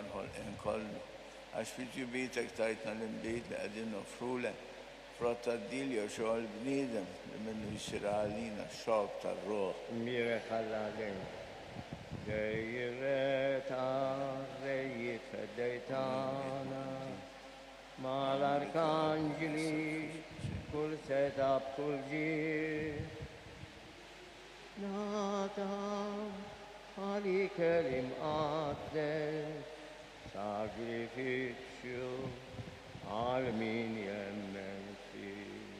in kollu. Għax fil-ġubitek tajtna l-imbit li għadin nofrula frotta d-dilja xoħal bnidem li minnu jisir għalina xob tar-ruħ. Mire ħallalin, dejreta rejjit feddejtana, ma l-arkangeli kull sedab kull ġir. Nadam għali kelim għadlet, sacrificio għal min jemmen fi.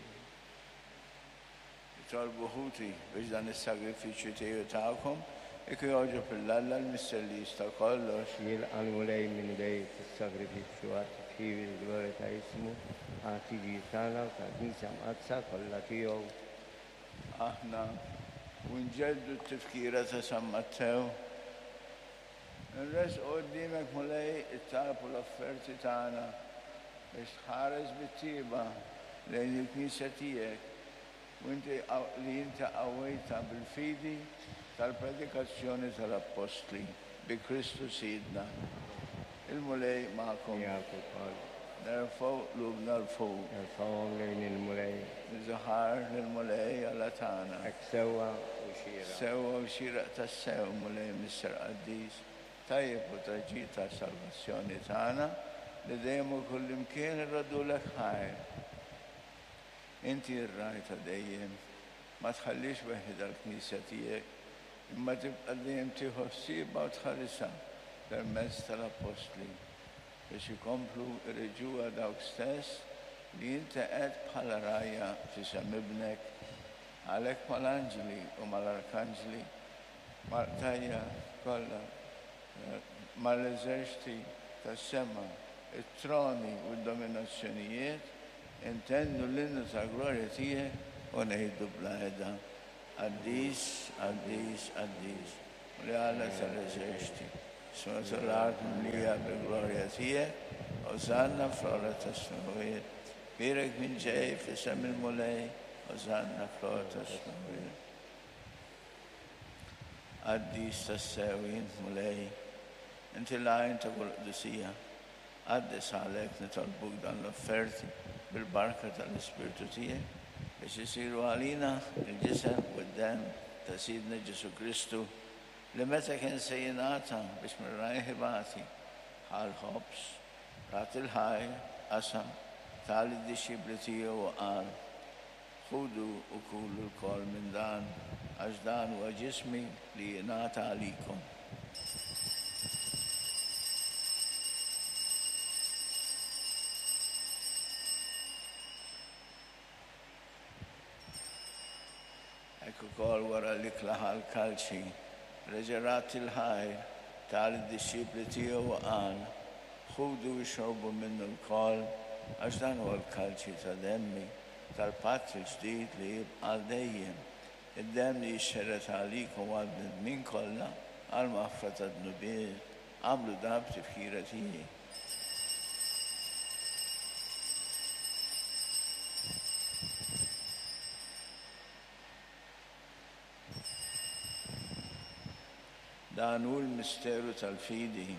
Jitolbu ħuti biex dan il-sagrifiċu tiegħu ta'kom, ikku joġu fil-Alla l-mistellis ta' kollox. Jilqalmu lej minn bejt il-sagrifiċu għati fivi l-gloria ta' jismu, għati ġitana u ta' knisja mqazza kollha tiegħu. Aħna unġeddu t-tifkira ta' San Mattew. Nres qoddimek mulej it-talb u l-offerti tagħna biex tħares bit-tieba lejn il-Knisja tiegħek u li inti qawwejta bil-fidi tal-predikazzjoni tal-Apostli bi Kristu Sidna. Il-mulej magħkom. Nerfgħu qlubna l-fuq. Nerfgħuhom lejn il-mulej. Niżaħar lill-mulej Alla tagħna. Hekk sewwa u xieraq. Sewwa u xieraq tas-sew mulej Mister Qaddis. Tajjeb u taġġid ta' salvazzjoni tagħna li dejjem u kull imkien irradulek ħajr. Inti rrajta dejjem ma tħallix weħid għall-Knisja tiegħek, imma tibqa' dejjem tieħu ħsiebha u tħarrisha permezz tal-Apostli biex ikomplu irreġuha dawk stess li inti qed bħala rajja fisem ibnek għalhekk mal-anġeli u mal-arkanġeli mal-tajja kollha mal-eżerċiti tas-sema, it-troni u d-dominazzjonijiet intendu l-innu ta' glorja tiegħek u ngħidu bla qiegħda Qaddis, Qaddis, Qaddis li Alla tal-eżerċiti. Sma tal-art mimlija bil-glorja tiegħek Ożanna fl-għola tas-smawiet. Kbirek min ġej fisem il-mulej Ożanna fl-għola tas-smawiet. Qaddis tas-sewin mulej. Inti lajn ta' kull qdusija. Qaddis għalhekk nitolbuk dan l-offerti bil-barka tal-Ispirtu tiegħek biex isiru għalina il-ġisem u d-dem ta' Sidna Ġesu Kristu li meta kien se jingħata biex mir-rajħibati bħal ħobs rat il-ħajr qasam tal id-dixxibli tiegħu u qal ħudu u kulu l-kol minn dan għax dan huwa ġismi li jingħata għalikom. Ekku kol wara li klaħal kalċi, reġerat il-ħajr tal-disċipli tiegħu u qal ħudu jxorbu minnu l-kol għax dan huwa l-kalċi ta' demmi tal-patt il-ġdid li jibqa' dejjem. Id-demm li jixxerret għalikom għal-bnedmin kollha għal-maħfra ta' dnubiet għamlu dan b'tifkira tiegħi. Dan hu l-misteru tal-fidi.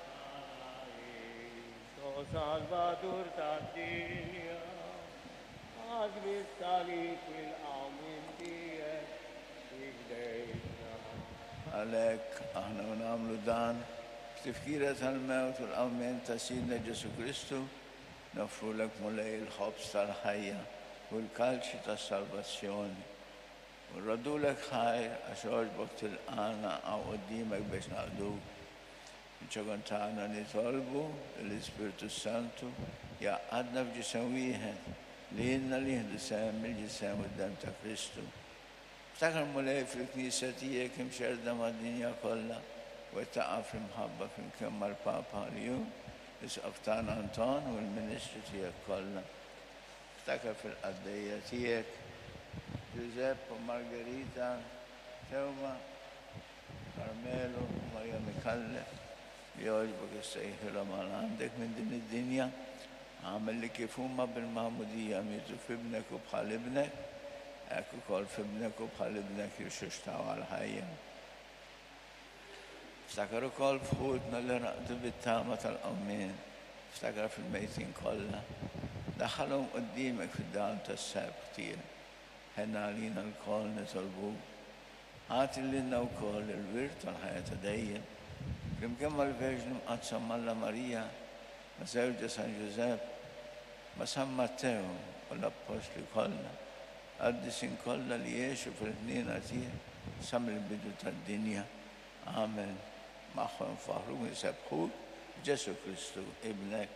Salvadur tad-dinja, għazbis talik il-qawmin tiegħek fidejna. Għalhekk aħna nagħmlu dan b'tifkira tal-mewt u l-qawmin ta' Sidna Ġesu Kristu nofrulek mulej il-ħobs tal-ħajja u l-kalċi tas-salvazzjoni. U rradulek ħajr għax oġbok tilqana għaw qoddimek biex naqduk. Ċagon tagħna nitolbu l-Ispirtu Santu jaqgħadna f'ġisem wieħed li jenna li jieħdu sehem il-ġisem u d-dem ta' Kristu. Ftakar mulej fil-Knisja tiegħek imxerda mad-dinja kollha u taqa' fl-imħabba flimkien mal-Papa Ħalju, is-Qaftan Anton u l-Ministru tiegħek kollha. Ftakar fil-qaddejja tiegħek Giuseppe u Margherita, Tewma, Carmelo, Maria Mikalle, li oġbok jissejħilhom għal għandek minn din id-dinja, għamel li kif huma bil-Mahmudija mitu f'ibnek u bħal ibnek, hekk ukoll f'ibnek u bħal ibnek jixxuxtaw għal ħajja. افتكروا كل فخوتنا اللي رقدوا بالتامة الأمين، افتكر في الميتين كلها، دخلهم قديمك في الدعوة السابقين، حن علينا الكل نطلبوه، هات لنا وكل الورث والحياة تدين، كمل فيجنم أتسمى الله ماريا، مساوجة سان جوزيف، مسام ماتيو والأبوستل كلنا، قدسين كلنا ليشوا في الاثنين أتيه، سمل بدوت الدنيا، آمين. مخوان فخرون سبخوك جسو كريستو ابنك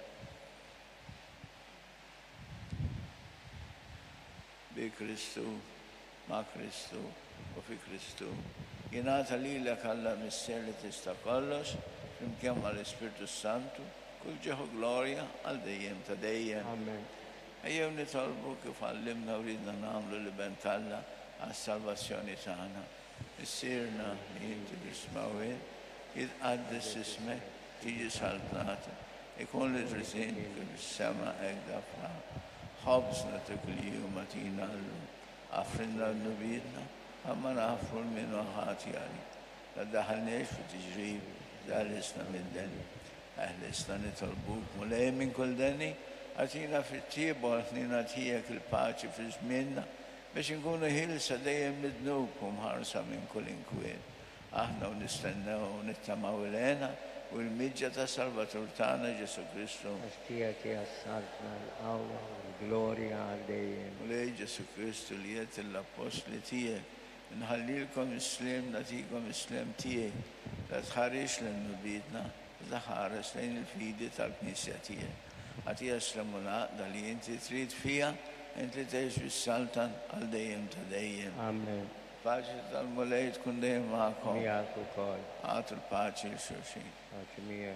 بكريستو مع كريستو وفي كريستو ينات لك الله مسيرة استقلش يمكن على الإسبيرتو سانتو كل جهو غلوريا الديم تدين آمين. أيوم نطلبو كفعلمنا وريدنا نعمل لبنتالا على السالفاسيوني تاعنا يسيرنا ينتي بسماوين يتقدس اسمك تيجي سلطناتك يكون لترسين في السماء اقدفنا خبزنا كل يوم اتينا له افرنا نبيتنا اما نغفر من خطايانا لا تدخلناش في تجريب جالسنا من دني اهلسنا نطلبوك ملاي من كل دني اتينا في التيب واثنين اتيك الباتش في زميننا باش نكونوا هيلسا دايما مدنوبكم هارسا من كل انكوين احنا ونستناه ونتماو لنا والمجة سلفاتور تاعنا جيسو كريستو أشتياك يا سالتنا الأول والجلوريا عليهم ولي جيسو كريستو ليت الأبوستل تيك نخلي لكم إسلام نتيكم إسلام تيك لا تخاريش لأنه بيتنا لا خارش لأن الفيدة الكنيسة تيك أتي أسلمنا دالي أنت تريد فيها أنت تعيش بالسلطان الديم تدين آمين. Pace dal moleit kundem معكم مياك وكل عطر pace الشوشي مياك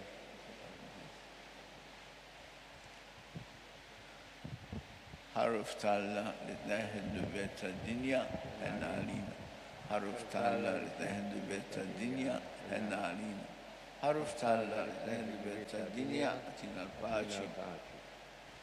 حرف تالا لتنهد بيت الدنيا هن علينا حرف تالا لتنهد بيت الدنيا هن علينا حرف تالا لتنهد بيت الدنيا أتينا الباچي